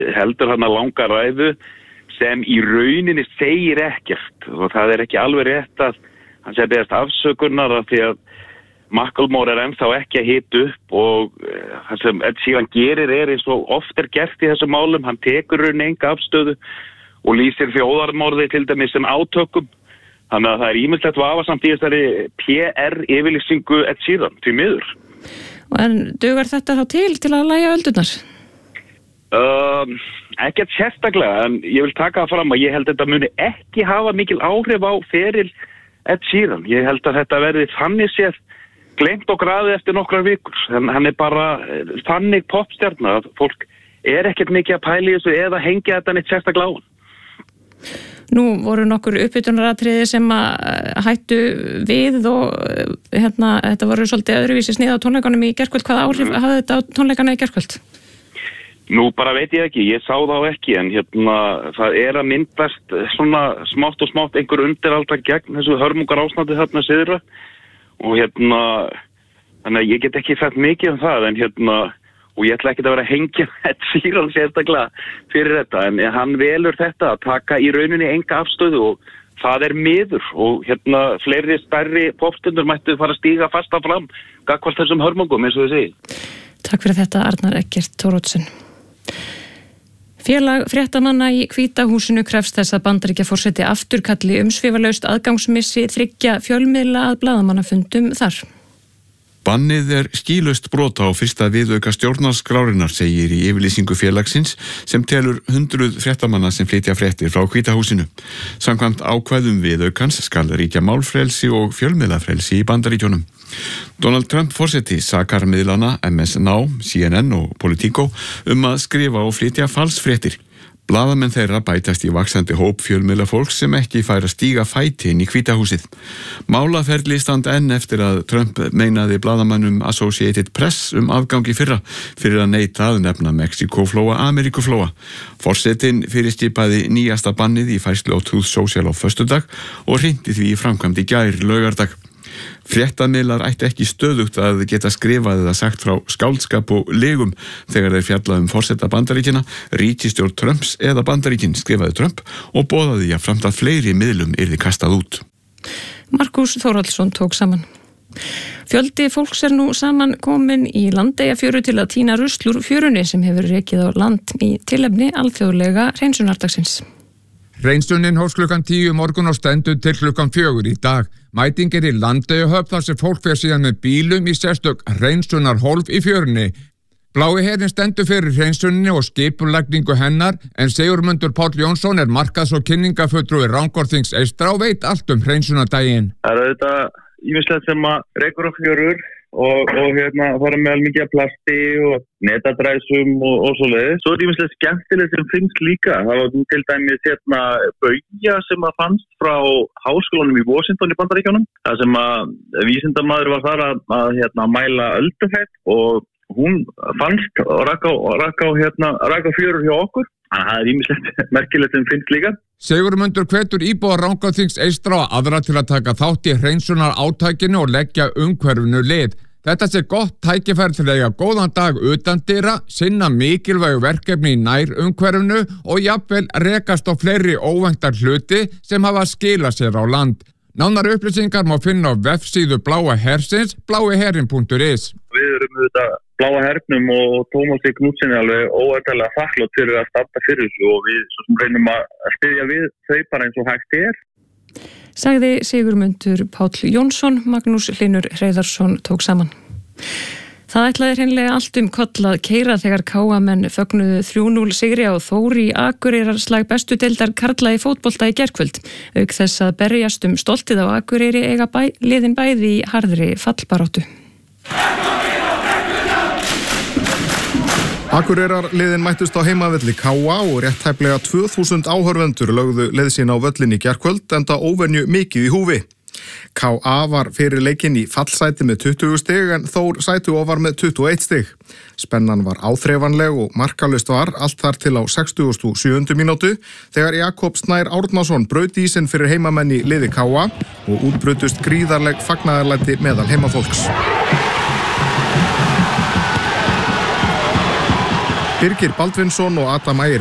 heldur hann að langa ræðu sem í rauninni segir ekkert og það ekki alveg rétt að hann sé að beðast afsökunar af því að Macklemore ennþá ekki að hita upp og það sem Ed Sheeran gerir eins og oft gert í þessum málum, hann tekur rauninni enga afstöðu og lýsir þjóðarmorði til dæmis sem átökum. Þannig að það ýmislegt vafasamt í þessari PR-yfirlýsingu Ed Sheeran, því miður. En dugar þetta þá til að lægja öldurnar? Ekkert sérstaklega, en ég vil taka það fram að ég held að þetta muni ekki hafa mikil áhrif á feril Ed Sheeran. Ég held að þetta verði þannig séð gleymt og grafið eftir nokkrar vikur. Hann bara þannig popstjarna að fólk ekkert mikið að pæla í þessu eða hengja þetta neitt sérstaklega á hann. Nú voru nokkur uppbytunaratriði sem að hættu við og þetta voru svolítið öðruvísi snið á tónleikunum í gærkvöld. Hvaða áhrif hafði þetta á tónleikana í gærkvöld? Nú bara veit ég ekki, ég sá þá ekki en það að myndast svona smátt og smátt einhver undiraldar gegn þessu hörmungar ástandi þarna syðra og þannig að ég get ekki sagt mikið um það en og ég ætla ekki að vera að hengja Ed Sheeran sérstaklega fyrir þetta en hann velur þetta að taka í rauninni enga afstöðu og það miður og fleiri stærri popstundur mættu fara að stíga fasta fram gagnvart þessum hörmungum eins og þið segið. Takk fyrir þetta Arnar Eggert Thoroddsen. Félag fréttamanna í Hvíta húsinu krefst þess að Bandaríkjaforseti afturkalli umsvifalaust aðgangsmissi 3 fjölmiðla að blaðamannafundum þar. Bannið skýlaust brot á fyrsta viðauka stjórnarskrárinnar, segir í yfirlýsingu félagsins sem telur 100 fréttamanna sem flytja fréttir frá Hvíta húsinu. Samkvæmt ákvæðum viðaukans skal ríkja málfrelsi og fjölmiðlafrelsi í Bandaríkjunum. Donald Trump forseti sakar miðlana MS Now, CNN og Politico að skrifa og flytja falsfréttir. Blaðamenn þeirra bætast í vaxandi hóp fjölmiðla fólks sem ekki fær að stíga fæti inn í Hvíta húsið. Málaferli standa enn eftir að Trump meinaði blaðamannum Associated Press afgangi fyrra fyrir að neita að nefna Mexíkóflóa Ameríkuflóa. Forsetinn fyrirskipaði nýjasta bannið í færslu á Truth Social á föstudag og hrinti því í framkvæmd í gær laugardag. Fréttamiðlar ætti ekki stöðugt að geta skrifað eða sagt frá skáldskap og legum þegar þeir fjalla forseta Bandaríkjanna, ríkisstjórn Trumps eða Bandaríkin, skrifaði Trump og boðaði jafnframt að fleiri miðlum yrði kastað út. Markus Þórhallsson tók saman. Fjöldi fólks nú saman komin í Landeyjafjöru til að tína rusl úr fjörunni sem hefur rekið á land í tilefni alþjóðlega hreinsunardagsins. Hreinsunin hófst klukkan 10 morgun og stendur til klukkan 4 í dag. Mæting í Landeyjahöfn þar sem fólk fer síðan með bílum í sérstök hreinsunarhólf í fjörunni. Blái herinn stendur fyrir hreinsuninni og skipulagningu hennar en Sigurmundur Páll Jónsson markaðs- og kynningafulltrúi Rangárþings eystra og veit allt hreinsunardaginn. Það þetta ýmislegt sem rekur á fjörur og fara með mikið af plasti og netadræsum og svoleiðis. Svo ýmislegt skemmtilegt sem finnst líka. Það var til dæmis baugja sem fannst frá háskólanum í Washington í Bandaríkjunum. Það sem vísindamaður var þar að mæla öldufett og hún fannst og rak á fjörur hjá okkur. Það ýmislegt merkilegt sem finnst líka. Sigurmundur hvetur íbúa Rangárþings eystra og aðra til að taka þátt í hreinsunar átakinu og leggja umhverfinu lið. Þetta sé gott tækifæri til að eiga góðan dag utandyra, sinna mikilvægu verkefni í nær umhverfinu og jafnvel rekast á fleiri óvæntar hluti sem hafa skilað sér á land. Nánar upplýsingar má finna á vefsíðu Bláa hersins, blaiherinn.is. Við erum auðvitað Bláa hernum og Tómasi Knútsen alveg óættilega þakklátt fyrir að starta fyrir þessu og við svo sem reynum að styðja við þau bara eins og hægt Sagði Sigurmundur Páll Jónsson, Magnús Hlynur Hreiðarsson tók saman. Það ætlaði hreinlega allt koll að keyra þegar KA-menn fögnuðu 3-0 sigri á Þór í Akureyrar bestu deildar karla í fótbolta í gærkvöld. Auk þess að berjast stoltið á Akureyri eiga liðin bæði í harðri fallbaráttu. Akureyrar liðin mættust á heimavelli KA og rétt tæplega 2000 áhorfendur lögðu leið sín á völlin í gærkvöld enda óvenju mikið í húfi. KA var fyrir leikinn í fallsæti með 20 stig en Þór sæti ofar með 21 stig. Spennan var áþreifanleg og markalaust var allt þar til á 67. mínútu þegar Jakob Snær Árnason braut ísinn fyrir heimamenn í liði KA og útbrutust gríðarleg fagnaðarlæti meðal heimafólks. Birgir Baldvinsson og Adam Ægir